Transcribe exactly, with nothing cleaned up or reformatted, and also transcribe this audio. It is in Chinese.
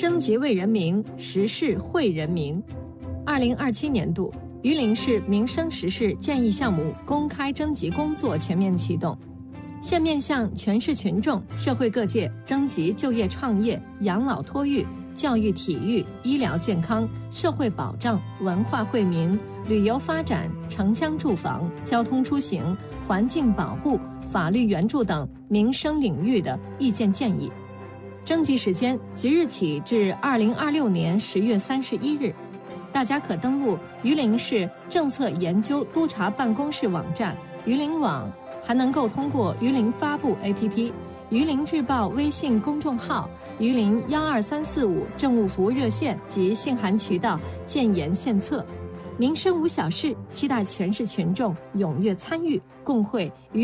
征集为人民，时事惠人民。二零二七年度，榆林市民生时事建议项目公开征集工作全面启动，现面向全市群众、社会各界征集就业创业、养老托育、教育体育、医疗健康、社会保障、文化惠民、旅游发展、城乡住房、交通出行、环境保护、法律援助等民生领域的意见建议。征集时间即日起至二零二六年十月三十一日，大家可登录榆林市政策研究督察办公室网站榆林网，还能够通过榆林发布 A P P、榆林日报微信公众号、榆林幺二三四五政务服务热线及信函渠道建言献策。民生无小事，期待全市群众踊跃参与，共绘榆